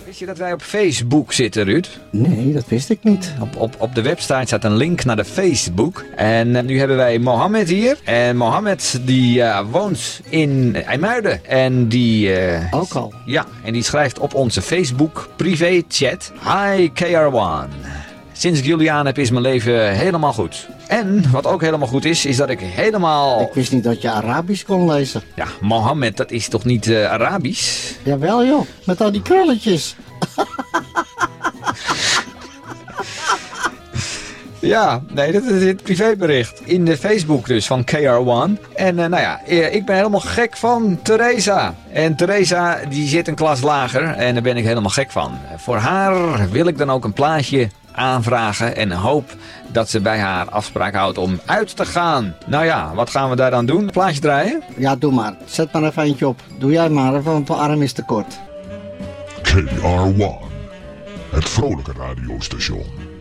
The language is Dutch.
Wist je dat wij op Facebook zitten, Ruud? Nee, dat wist ik niet. Op de website staat een link naar de Facebook. En nu hebben wij Mohammed hier. En Mohammed die woont in IJmuiden. En die... Ook al. Ja, en die schrijft op onze Facebook privé chat. Hi KR1. Sinds ik jullie aan heb is mijn leven helemaal goed. En wat ook helemaal goed is dat ik helemaal... Ik wist niet dat je Arabisch kon lezen. Ja, Mohammed, dat is toch niet Arabisch? Jawel joh, met al die krulletjes. Ja, nee, dat is het privébericht. In de Facebook dus van KR1. En nou ja, ik ben helemaal gek van Theresa. En Theresa die zit een klas lager en daar ben ik helemaal gek van. Voor haar wil ik dan ook een plaatje aanvragen en hoop dat ze bij haar afspraak houdt om uit te gaan. Nou ja, wat gaan we daar dan doen? Een plaatje draaien? Ja, doe maar. Zet maar even eentje op. Doe jij maar even, want mijn arm is te kort. KR1, het vrolijke radiostation.